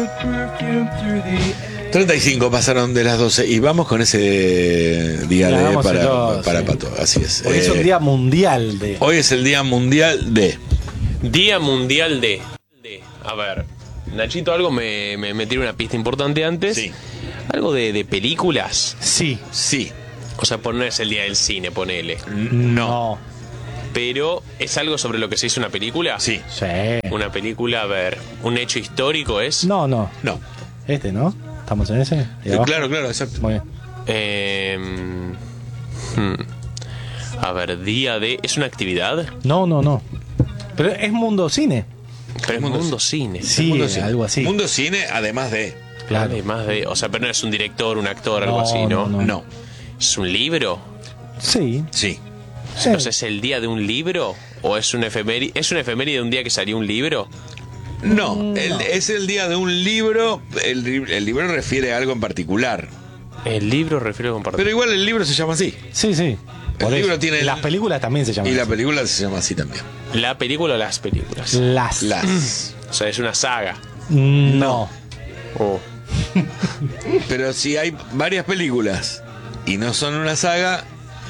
35 pasaron de las 12 y vamos con ese día de para Pato, así es. Hoy es un día mundial de... Hoy es el día mundial de... Día mundial de... A ver, Nachito algo me tira una pista importante antes. Sí. Algo de películas. Sí. Sí. O sea, no es el día del cine, ponele. No. Pero, ¿es algo sobre lo que se hizo una película? Sí. Sí. Una película, a ver, ¿un hecho histórico es? No. No. ¿No? ¿Estamos en ese? ¿De abajo? Claro, exacto. Muy bien. A ver, día de... ¿Es una actividad? No. Pero es mundo cine. Pero es mundo cine. Sí, Mundo cine. algo así. Mundo cine, además de... Claro. Además de... O sea, pero no es un director, un actor, algo así, ¿no? No. ¿Es un libro? Sí. Sí. O sea, ¿es el día de un libro? ¿O es un efeméride? ¿Es un efeméride de un día que salió un libro? No. Es el día de un libro. El libro refiere a algo en particular. El libro refiere a compartir. Pero igual el libro se llama así. Sí. El libro tiene... Las películas también se llaman Y la así. película se llama así también. ¿La película o las películas? Las. O sea, es una saga. No. Oh. Pero si hay varias películas y no son una saga,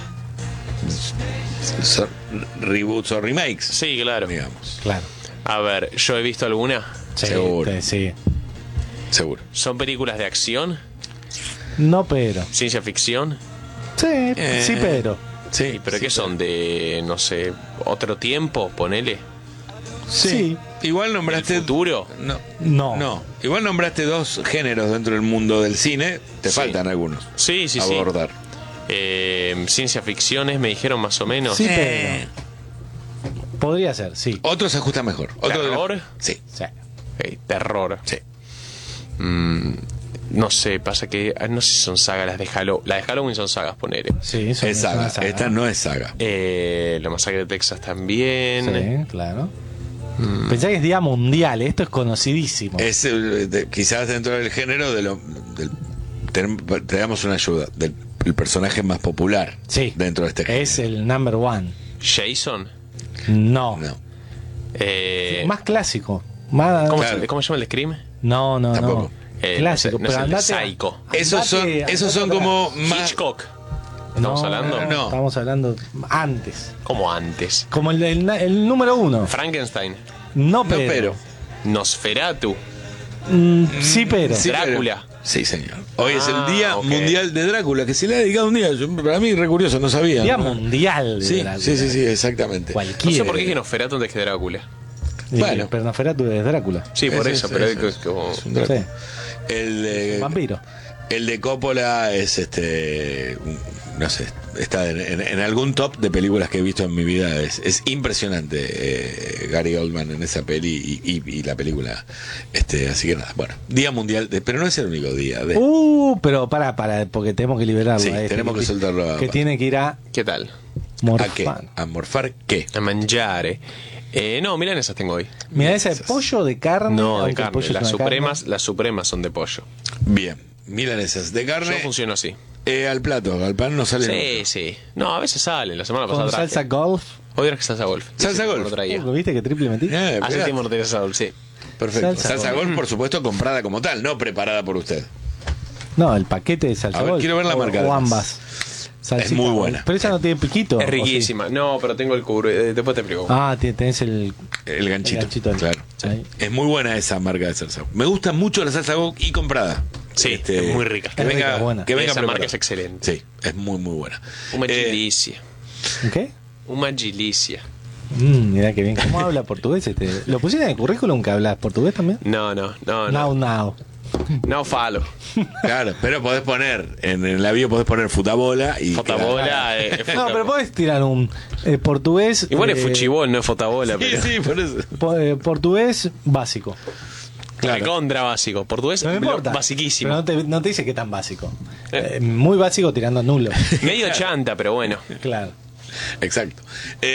son reboots o remakes, Sí, claro. digamos. Claro. A ver, ¿yo he visto alguna? Sí, Seguro. Sí. Seguro. ¿Son películas de acción? No, pero. ¿Ciencia ficción? Sí, sí, pero. Sí, ¿Pero sí, qué son? ¿De, no sé, otro tiempo? Ponele. Sí. Igual ¿El nombraste... futuro? No. Igual nombraste dos géneros dentro del mundo del cine. Te Sí. faltan algunos. Sí. abordar. Ciencia ficciones, me dijeron más o menos. Sí, pero. Podría ser, sí. Otro se ajusta mejor. ¿Terror? Sí. Sí. Ok, terror. Sí. No sé, pasa que... No sé si son sagas las de Halloween. Las de Halloween son sagas, ponele. Sí, son Es saga. una saga. Esta no es saga. La masacre de Texas también. Sí, claro. Pensá que es día mundial, esto es conocidísimo. Es quizás dentro del género te damos una ayuda del el personaje más popular Sí. dentro de este género. Es el number one. Jason. No. No. Más clásico. Más... Claro. ¿Cómo se llama el Scream? No. Tampoco. Clásico, no es pero el de andate. Psycho. Esos son como más... Hitchcock. ¿Estamos hablando? No. Estamos hablando antes. Como antes. Como el número uno. Frankenstein. No, No, pero. pero. Nosferatu. Sí, pero. Sí, Drácula. Sí, señor. Hoy es el Día ok. Mundial de Drácula, que se le ha dedicado un día. Para mí, re curioso, no sabía. Día ¿no? mundial. De Sí, Drácula. sí, exactamente. No Cualquiera. sé por qué dije Nosferatu antes que Drácula. Bueno. Pero Nosferatu es Drácula. Sí, por Es eso, pero es es como... un Drácula. Sí. Vampiro. El de Coppola es no sé, está en algún top de películas que he visto en mi vida. Es impresionante Gary Oldman en esa peli y la película. Así que nada, bueno, Día Mundial pero no es el único día de... Pero para, porque tenemos que liberarlo. Sí, a tenemos que soltarlo que tiene que ir a ¿Qué tal? ¿A qué? morfar. ¿A morfar qué? A mangiare. No, milanesas tengo hoy. Mira, ese es pollo de carne. No, de aunque el carne. pollo es Las una las supremas son de pollo. Bien, milanesas de Yo carne funciono así. al plato, al pan no sale Sí, nunca. sí. No, a veces salen. La semana Con pasada traje. salsa golf. Hoy era que salsa golf. Salsa golf. No traía. ¿Viste que triple metí? Pegaste. Hace tiempo no tenía salsa golf, sí. Perfecto. Salsa Salsa golf, por supuesto, comprada como tal, no preparada por usted. No, el paquete de salsa A ver, golf. quiero ver la marca, O además. ambas. Salsita. muy buena. Pero esa no tiene piquito. Es ¿o sí? riquísima. No, pero tengo el cubre. Después te explico. Tenés el El ganchito, ganchito. claro. Ahí. Es muy buena esa marca de salsa. Me gusta mucho la salsa golf y comprada. Sí, es muy rica. Que Es venga, rica, buena. que venga Esa preparada. marca es excelente. Sí, es muy buena. Una gilicia. ¿Qué? Una gilicia. Mirá que bien. ¿Cómo habla portugués este? ¿Lo pusiste en el currículum que hablas portugués también? No. Now. No falo. Claro, pero podés poner, en el avión podés poner futabola y... Fotabola. No, pero podés tirar un portugués. Igual es fuchibol, no es fotabola. Sí, pero... sí, por eso. Portugués básico. Claro. Contra básico. Portugués, No me importa. basiquísimo. Pero no te dice qué tan básico. Muy básico tirando a nulo. Medio chanta, pero bueno. Claro. Exacto.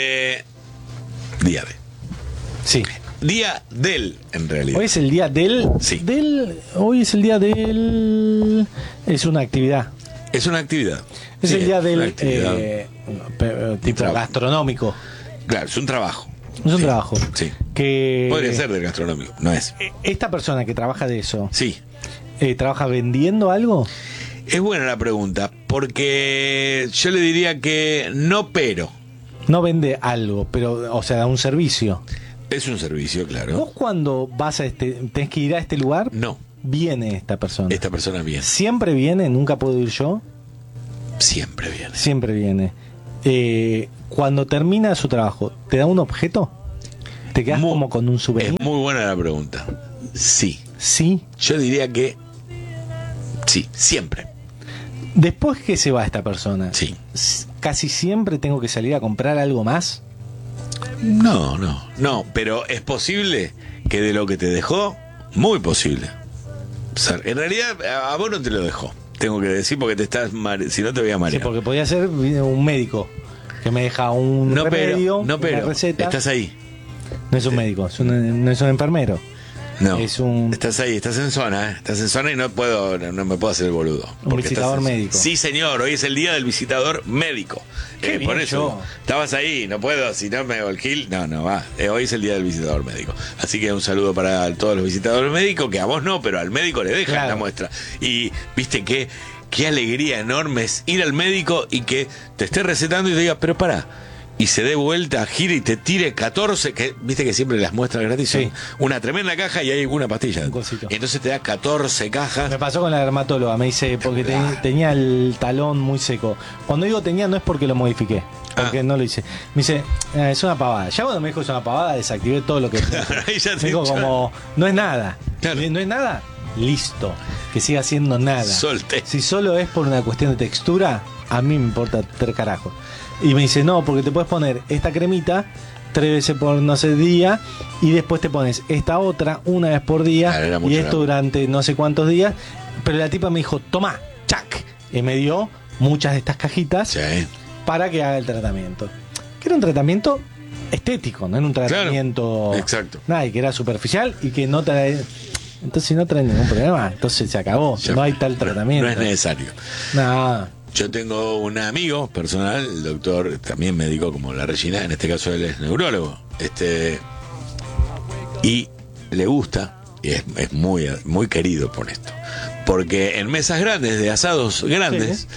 Día de. Sí. Día del, en realidad. Hoy es el día del. Sí. Hoy es el día del. Es una actividad. Es una actividad. Es Sí, el día una del. actividad. Tipo trabajo. gastronómico. Claro, es un trabajo. Es un Sí, trabajo. sí. Que Podría ser del gastronómico, no es. esta persona que trabaja de eso, Sí. ¿trabaja vendiendo algo? Es buena la pregunta, porque yo le diría que no, pero No vende algo, pero, o sea, da un servicio. es un servicio, claro. ¿Vos cuando vas a tenés que ir a este lugar? No, Viene esta persona. esta persona viene, ¿Siempre viene? ¿Nunca puedo ir yo? siempre viene. Siempre viene. Cuando termina su trabajo, ¿te da un objeto? ¿Te quedas Muy- como con un souvenir? Es muy buena la pregunta. Sí, Sí. yo diría que sí, siempre. Después que se va esta persona, Sí. casi siempre tengo que salir a comprar algo más. No, pero es posible que de lo que te dejó, muy posible. O sea, en realidad a vos no te lo dejó, tengo que decir, porque te estás si no te voy a Sí, marear. porque podía ser un médico que me deja un No, remedio, pero, una receta. estás ahí. No es un médico, no es un enfermero. No, Es un- estás ahí, estás en zona, estás en zona y no me puedo hacer el boludo. Un porque visitador estás médico. Sí, señor, hoy es el día del visitador médico. Qué bien, por eso, yo. estabas ahí, no puedo, si no me hago el kill, no va. Hoy es el día del visitador médico. Así que un saludo para todos los visitadores médicos, que a vos no, pero al médico le dejan Claro. la muestra. Y viste qué alegría enorme es ir al médico y que te esté recetando y te diga, pero pará. Y se dé vuelta, gire y te tire 14, que viste que siempre las muestras gratis son Sí. una tremenda caja y hay una pastilla. Un cosito. Y entonces te da 14 cajas. Me pasó con la dermatóloga, me dice, porque tenía el talón muy seco. Cuando digo tenía, no es porque lo modifiqué, porque no lo hice. Me dice, es una pavada. Ya cuando me dijo es una pavada, desactivé todo lo que... Ahí ya te digo ya- como, no es nada. Claro. No es nada, listo. Que siga siendo nada. Solté. Si solo es por una cuestión de textura, a mí me importa 3 carajos. Y me dice, no, porque te puedes poner esta cremita 3 veces por no sé día y después te pones esta otra una vez por día Claro, era mucho y esto la- durante no sé cuántos días. Pero la tipa me dijo, toma, chac. Y me dio muchas de estas cajitas Sí. para que haga el tratamiento. Que era un tratamiento estético, no era un tratamiento... exacto. Nada, y que era superficial y que no trae... Entonces si no trae ningún problema, entonces se acabó. Ya no hay fue. tal tratamiento. No es necesario. Nada. Yo tengo un amigo personal, el doctor, también médico como la Regina, en este caso él es neurólogo, y le gusta, y es muy querido por esto, porque en mesas grandes, de asados grandes,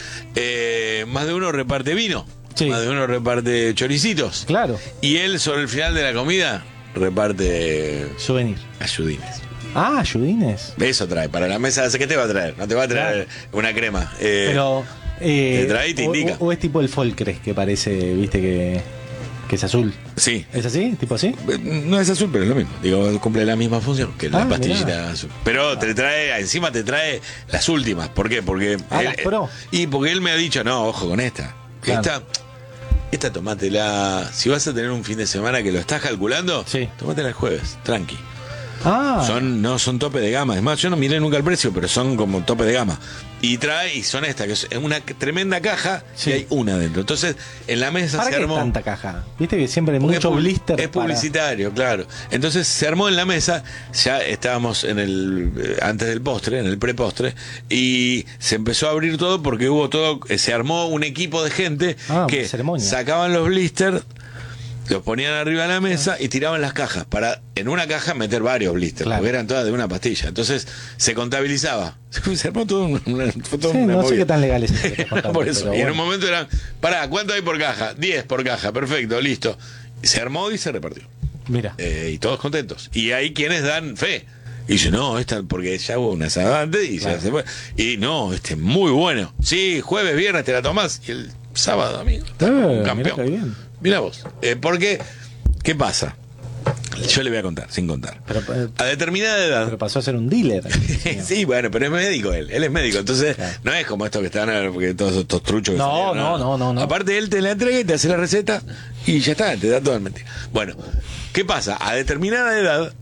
más de uno reparte vino, Sí. más de uno reparte choricitos, Claro, y él sobre el final de la comida reparte souvenir. ayudines. Ah, ayudines. Eso trae, para la mesa, ¿qué te va a traer? No te va a traer una crema. Pero. te trae y te indica. O es tipo el Folcres, que parece, viste, que es azul. Sí. ¿Es así? ¿Tipo así? No es azul, pero es lo mismo. Digo, cumple la misma función que la Ah, pastillita mirá. azul. Pero te trae, encima te trae las últimas. ¿Por qué? Porque Las pro. y porque él me ha dicho, no, ojo con esta. Claro. Esta tomátela. Si vas a tener un fin de semana que lo estás calculando, Sí. tomátela el jueves, tranqui. Ah, No son tope de gama. Es más, yo no miré nunca el precio, pero son como tope de gama. Y trae, y son estas, que es una tremenda caja Sí. y hay una dentro. Entonces, en la mesa ¿para se qué armó. tanta caja? Viste que siempre hay Porque mucho blister. es para- publicitario, claro. Entonces se armó en la mesa, ya estábamos en el antes del postre, en el prepostre, y se empezó a abrir todo porque hubo todo, se armó un equipo de gente Ah, que ceremonia. sacaban los blisters, los ponían arriba de la mesa y tiraban las cajas para en una caja meter varios blisters, Claro. porque eran todas de una pastilla. Entonces se contabilizaba. Se armó todo fue todo Sí, una no sé movida. qué tan legal es esto que estás contando, Por eso. pero Y en un bueno. momento eran, pará, ¿cuánto hay por caja? 10 por caja, perfecto, listo. Se armó y se repartió. Mira. Y todos contentos. Y hay quienes dan fe. Y dice, no, esta, porque ya hubo una asado antes y Claro. ya se fue. Y no, muy bueno. Sí, jueves, viernes te la tomás. Y el sábado, amigo, un mirá campeón. qué bien. Mirá vos. Porque, ¿qué pasa? Yo le voy a contar, sin contar. Pero, A determinada edad. pero pasó a ser un dealer. Sí, bueno, pero es médico él es médico, entonces Claro. no es como estos que están, porque todos estos truchos que No, salieron, no. Aparte él te la entrega y te hace la receta y ya está, te da todo el mentira. Bueno, ¿qué pasa? A determinada edad,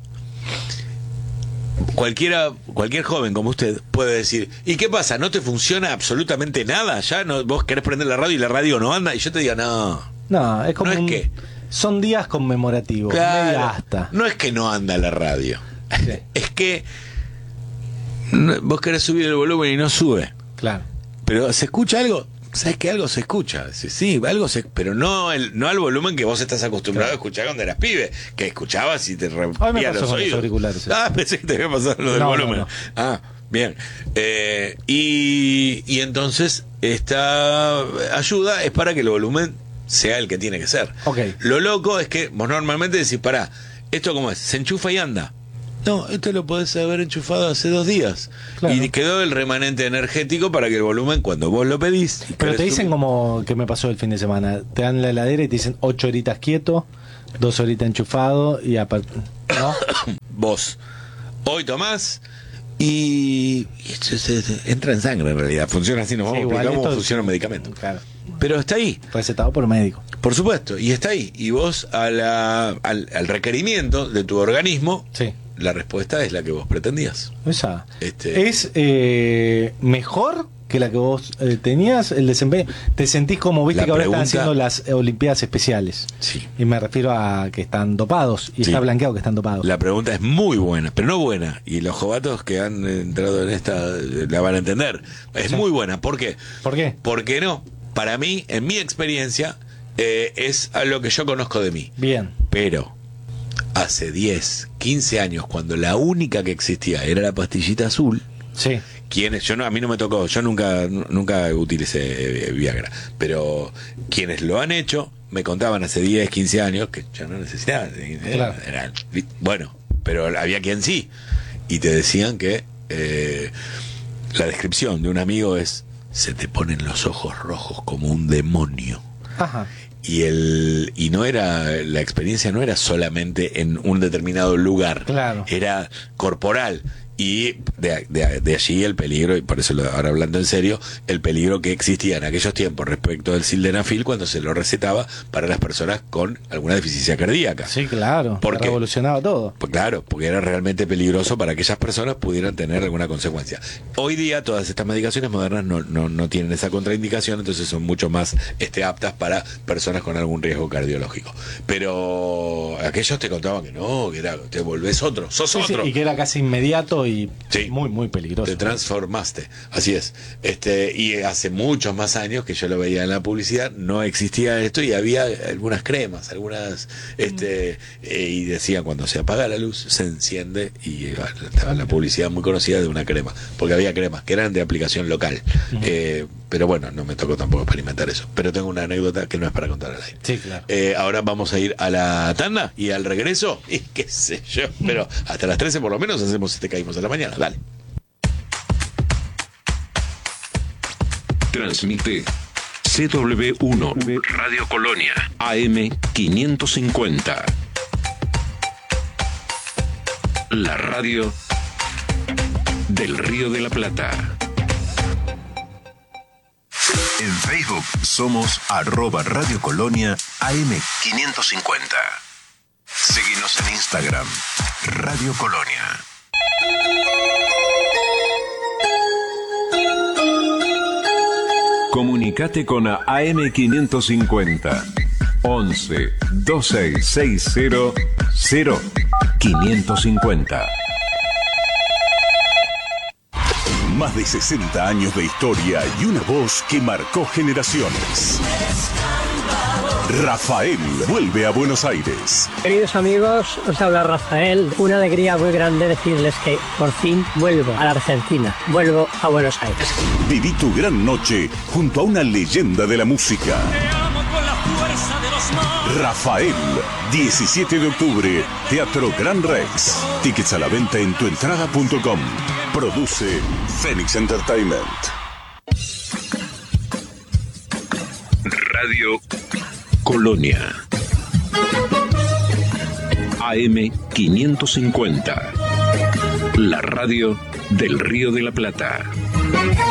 cualquier joven como usted puede decir, ¿y qué pasa? ¿No te funciona absolutamente nada? ¿Ya no, vos querés prender la radio y la radio no anda? Y yo te digo, no. No, es como No es que- son días conmemorativos. Media asta. no es que no anda la radio, Sí. es que vos querés subir el volumen y no sube. Claro. Pero ¿se escucha algo? ¿sabes que algo se escucha? Sí, algo pero no al volumen que vos estás acostumbrado a escuchar cuando eras pibe, que escuchabas y te rompía los oídos. Auriculares, Pensé que te había pasado lo del volumen. No. Bien. Y entonces esta ayuda es para que el volumen sea el que tiene que ser. Okay. Lo loco es que vos normalmente decís, pará, ¿esto cómo es? Se enchufa y anda. No, esto lo podés haber enchufado hace 2 días. Claro. Y quedó el remanente energético para que el volumen, cuando vos lo pedís... Pero te dicen como que me pasó el fin de semana. Te dan la heladera y te dicen 8 horitas quieto, 2 horitas enchufado y aparte... ¿No? Vos, hoy tomás... Y entra en sangre en realidad, funciona así, nos vamos a explicar cómo funciona un medicamento. Claro. Pero está ahí. Recetado por médico. Por supuesto, y está ahí. Y vos al requerimiento de tu organismo, sí, la respuesta es la que vos pretendías. Esa. ¿Es mejor que la que vos tenías el desempeño? ¿Te sentís como, viste, que ahora están haciendo las Olimpiadas Especiales? Sí. Y me refiero a que están dopados, y está blanqueado que están dopados. La pregunta es muy buena, pero no buena. Y los jovatos que han entrado en esta la van a entender. Es muy buena. ¿Por qué? ¿Por qué? Porque no. Para mí, en mi experiencia, es a lo que yo conozco de mí. Bien. Pero hace 10, 15 años, cuando la única que existía era la pastillita azul... Sí. A mí no me tocó, yo nunca utilicé Viagra, pero quienes lo han hecho me contaban hace 10, 15 años que yo no necesitaba. Claro. Bueno, pero había quien sí. Y te decían que la descripción de un amigo es: se te ponen los ojos rojos como un demonio. Ajá. Y no era, la experiencia no era solamente en un determinado lugar, claro, era corporal. Y de allí el peligro, y por eso ahora hablando en serio, el peligro que existía en aquellos tiempos respecto del sildenafil cuando se lo recetaba para las personas con alguna deficiencia cardíaca. Sí, claro, porque revolucionaba todo. Pues claro, porque era realmente peligroso para aquellas personas pudieran tener alguna consecuencia. Hoy día todas estas medicaciones modernas no tienen esa contraindicación, entonces son mucho más aptas para personas con algún riesgo cardiológico. Pero aquellos te contaban que no, que te volvés otro, sos otro. Sí, y que era casi inmediato y muy, muy peligroso. Te transformaste, así es. Y hace muchos más años que yo lo veía en la publicidad, no existía esto y había algunas cremas, y decía cuando se apaga la luz, se enciende, y estaba la publicidad muy conocida de una crema, porque había cremas que eran de aplicación local. Pero bueno, no me tocó tampoco experimentar eso. Pero tengo una anécdota que no es para contar al aire. Sí, claro. Ahora vamos a ir a la tanda y al regreso, y qué sé yo, pero hasta las 13 por lo menos hacemos Caímos a la mañana. Dale. Transmite CW1 Radio Colonia AM 550. La radio del Río de la Plata. En Facebook somos @Radio Colonia AM 550. Síguenos en Instagram, Radio Colonia. Comunicate con AM 550 11 2660 0550. Más de 60 años de historia y una voz que marcó generaciones. Rafael vuelve a Buenos Aires. Queridos amigos, os habla Rafael. Una alegría muy grande decirles que por fin vuelvo a la Argentina. Vuelvo a Buenos Aires. Viví tu gran noche junto a una leyenda de la música. Te amo con la fuerza de los mares. Rafael, 17 de octubre, Teatro Gran Rex. Tickets a la venta en tuentrada.com. Produce Phoenix Entertainment. Radio Colonia AM 550. La radio del Río de la Plata.